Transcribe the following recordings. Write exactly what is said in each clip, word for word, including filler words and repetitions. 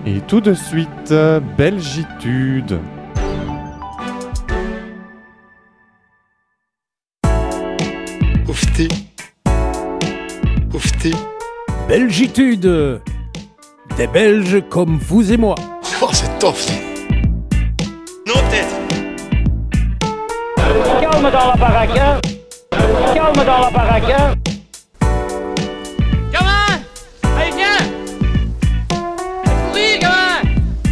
Et tout de suite, euh, Belgitude. Oufti. Oufti. Belgitude. Des Belges comme vous et moi. Oh, c'est top. Non, tête. Calme dans la baraque. Calme dans la baraque. Gamin! Allez, viens! Courir, gamin!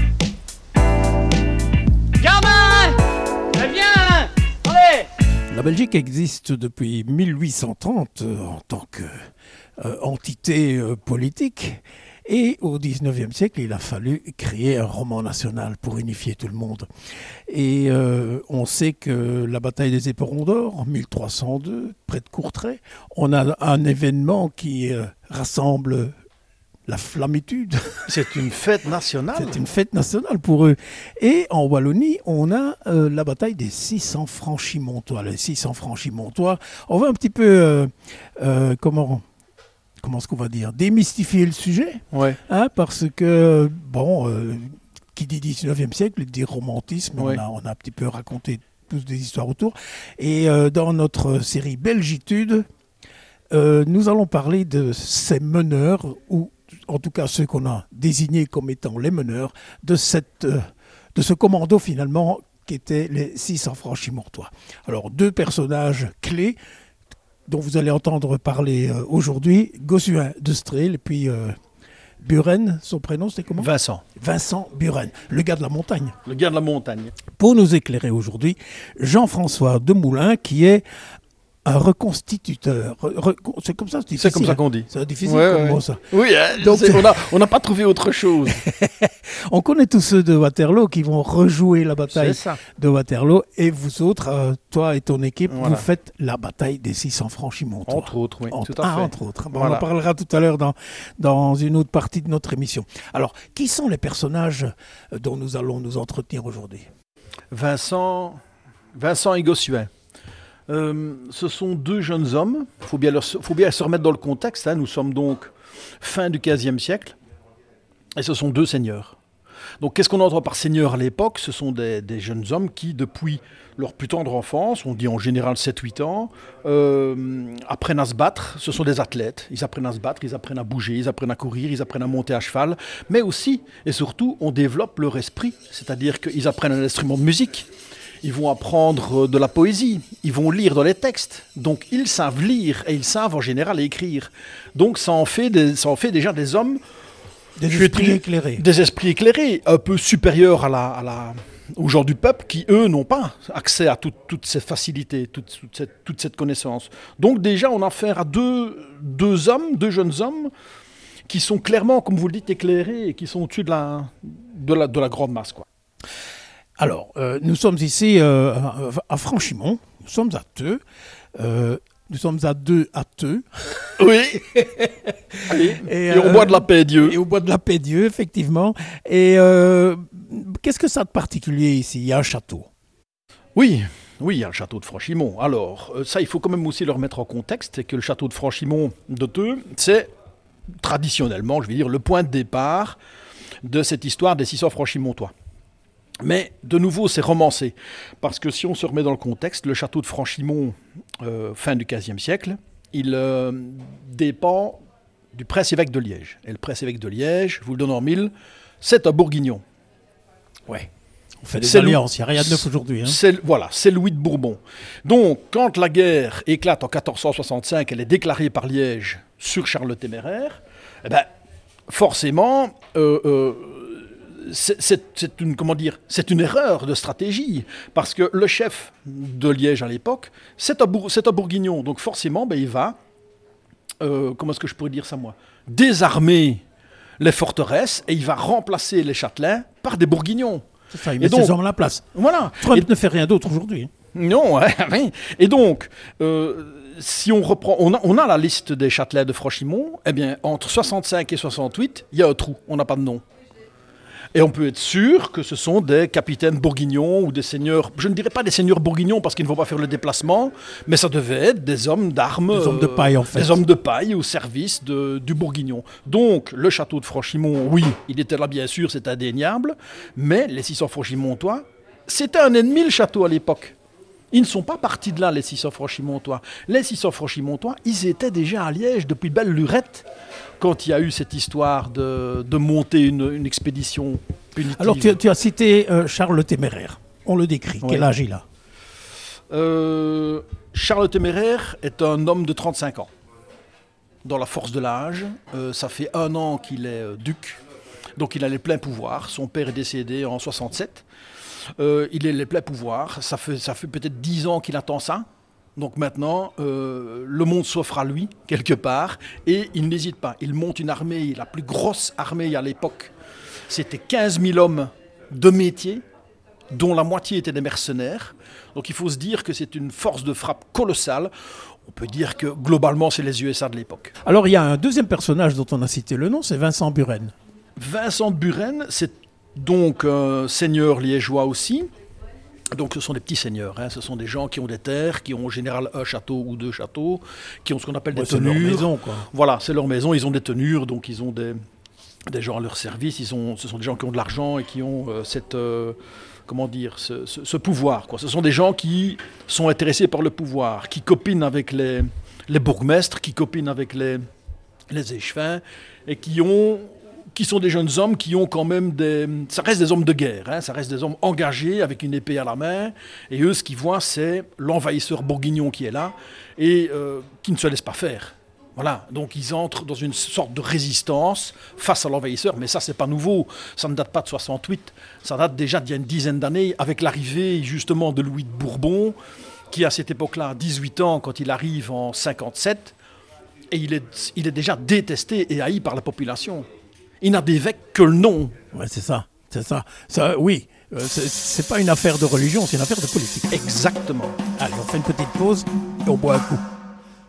Gamin! Allez, viens! Allez! La Belgique existe depuis mille huit cent trente euh, en tant qu'entité euh, euh, politique. Et au dix-neuvième siècle, il a fallu créer un roman national pour unifier tout le monde. Et euh, on sait que la bataille des Éperons d'Or, en mille trois cent deux, près de Courtrai, on a un événement qui euh, rassemble la flammitude. C'est une fête nationale. C'est une fête nationale pour eux. Et en Wallonie, on a euh, la bataille des six cents franchimontois. Les six cents franchimontois, on va un petit peu, euh, euh, comment... comment est-ce qu'on va dire, démystifier le sujet, ouais. hein, parce que, bon, euh, qui dit dix-neuvième siècle, dit romantisme, ouais. on, a, on a un petit peu raconté tous des histoires autour. Et euh, dans notre série Belgitude, euh, nous allons parler de ces meneurs, ou en tout cas ceux qu'on a désignés comme étant les meneurs, de, cette, euh, de ce commando finalement qui étaient les six cents franchimontois. Alors, deux personnages clés, dont vous allez entendre parler euh, aujourd'hui, Gossuin de Strel et puis euh, Buren, son prénom c'était comment ? Vincent. Vincent Buren, le gars de la montagne. Le gars de la montagne. Pour nous éclairer aujourd'hui, Jean-François Demoulin, qui est un reconstituteur. Re, re, c'est comme ça, c'est difficile. C'est comme ça qu'on dit. C'est difficile ouais, comme ouais. mot, ça. Oui, hein, donc on n'a pas trouvé autre chose. On connaît tous ceux de Waterloo qui vont rejouer la bataille de Waterloo. Et vous autres, euh, toi et ton équipe, voilà. Vous faites la bataille des six cents franchimontois. Entre autres, oui, entre, tout à ah, fait. Entre autres. Bon, voilà. On en parlera tout à l'heure dans, dans une autre partie de notre émission. Alors, qui sont les personnages dont nous allons nous entretenir aujourd'hui ? Vincent, Vincent et Gossuin. Euh, ce sont deux jeunes hommes, il faut bien, faut bien se remettre dans le contexte, hein. Nous sommes donc fin du quinzième siècle, et ce sont deux seigneurs. Donc qu'est-ce qu'on entend par seigneurs à l'époque ? Ce sont des, des jeunes hommes qui, depuis leur plus tendre enfance, on dit en général sept huit ans, euh, apprennent à se battre. Ce sont des athlètes, ils apprennent à se battre, ils apprennent à bouger, ils apprennent à courir, ils apprennent à monter à cheval, mais aussi, et surtout, on développe leur esprit, c'est-à-dire qu'ils apprennent un instrument de musique. Ils vont apprendre de la poésie, ils vont lire dans les textes. Donc ils savent lire et ils savent en général écrire. Donc ça en fait, des, ça en fait déjà des hommes... Des esprits éclairés. Des esprits éclairés, un peu supérieurs à la, à la, aux gens du peuple qui, eux, n'ont pas accès à toute, toute cette facilité, toute, toute, cette, toute cette connaissance. Donc déjà, on a affaire à deux, deux hommes, deux jeunes hommes, qui sont clairement, comme vous le dites, éclairés et qui sont au-dessus de la, de la, de la grande masse, quoi. Alors, euh, nous sommes ici euh, à Franchimont, nous sommes à Theux, euh, nous sommes à deux à Theux. Oui. Allez, et, et euh, au bois de la paix Dieu. Et au bois de la paix Dieu, effectivement. Et euh, qu'est-ce que ça a de particulier ici ? Il y a un château. Oui, oui, il y a le château de Franchimont. Alors, ça, il faut quand même aussi le remettre en contexte, c'est que le château de Franchimont de Theux, c'est traditionnellement, je vais dire, le point de départ de cette histoire des six cents franchimontois. Mais de nouveau, c'est romancé, parce que si on se remet dans le contexte, le château de Franchimont, euh, fin du quinzième siècle, il euh, dépend du prince-évêque de Liège. Et le prince-évêque de Liège, je vous le donne en mille, c'est un bourguignon. Ouais. On fait des c'est alliances, il n'y a rien de neuf aujourd'hui. Hein. C'est, voilà, c'est Louis de Bourbon. Donc, quand la guerre éclate en quatorze cent soixante-cinq, elle est déclarée par Liège sur Charles le Téméraire, eh ben, forcément... Euh, euh, C'est, c'est, c'est, une, comment dire, c'est une erreur de stratégie, parce que le chef de Liège à l'époque, c'est un, bour, c'est un bourguignon, donc forcément, ben, il va, euh, comment est-ce que je pourrais dire ça moi, désarmer les forteresses, et il va remplacer les châtelains par des bourguignons. C'est ça, il met ses hommes à la place. Voilà. Trump et, ne fait rien d'autre aujourd'hui. Non, hein, et donc, euh, si on reprend, on a, on a la liste des châtelains de Franchimont, eh bien, entre soixante-cinq et soixante-huit, il y a un trou, on n'a pas de nom. Et on peut être sûr que ce sont des capitaines bourguignons ou des seigneurs, je ne dirais pas des seigneurs bourguignons parce qu'ils ne vont pas faire le déplacement, mais ça devait être des hommes d'armes. Des hommes de paille, en fait. Des hommes de paille au service de, du bourguignon. Donc, le château de Franchimont, oui, il était là bien sûr, c'est indéniable, mais les six cents franchimontois, c'était un ennemi le château à l'époque. Ils ne sont pas partis de là, les six cents franchimontois. Les six cents franchimontois, ils étaient déjà à Liège depuis belle lurette, quand il y a eu cette histoire de, de monter une, une expédition punitive. Alors, tu, tu as cité euh, Charles le Téméraire. On le décrit. Ouais. Quel âge il a? euh, Charles le Téméraire est un homme de trente-cinq ans. Dans la force de l'âge, euh, ça fait un an qu'il est euh, duc. Donc il a les pleins pouvoirs. Son père est décédé en soixante-sept. Euh, il a les pleins pouvoirs. Ça fait, ça fait peut-être dix ans qu'il attend ça. Donc maintenant, euh, le monde s'offre à lui, quelque part, et il n'hésite pas. Il monte une armée, la plus grosse armée à l'époque. C'était quinze mille hommes de métier, dont la moitié étaient des mercenaires. Donc il faut se dire que c'est une force de frappe colossale. On peut dire que globalement, c'est les U S A de l'époque. Alors, il y a un deuxième personnage dont on a cité le nom, c'est Vincent Buren. Vincent de Buren, c'est donc un seigneur liégeois aussi. Donc ce sont des petits seigneurs, hein. Ce sont des gens qui ont des terres, qui ont en général un château ou deux châteaux, qui ont ce qu'on appelle des Ouais, c'est tenures. leur maison, quoi. Voilà, c'est leur maison, ils ont des tenures, donc ils ont des, des gens à leur service, ils ont, ce sont des gens qui ont de l'argent et qui ont euh, cette, euh, comment dire, ce, ce, ce pouvoir, quoi. Ce sont des gens qui sont intéressés par le pouvoir, qui copinent avec les, les bourgmestres, qui copinent avec les, les échevins, et qui ont... qui sont des jeunes hommes qui ont quand même des... Ça reste des hommes de guerre, hein, ça reste des hommes engagés avec une épée à la main. Et eux, ce qu'ils voient, c'est l'envahisseur bourguignon qui est là et euh, qui ne se laisse pas faire. Voilà, donc ils entrent dans une sorte de résistance face à l'envahisseur. Mais ça, c'est pas nouveau. Ça ne date pas de soixante-huit. Ça date déjà d'il y a une dizaine d'années avec l'arrivée justement de Louis de Bourbon, qui à cette époque-là a dix-huit ans quand il arrive en cinquante-sept. Et il est, il est déjà détesté et haï par la population. Il n'a d'évêque que le nom. Ouais, c'est ça, c'est ça. ça oui, euh, c'est, c'est pas une affaire de religion, c'est une affaire de politique. Exactement. Allez, on fait une petite pause et on boit un coup.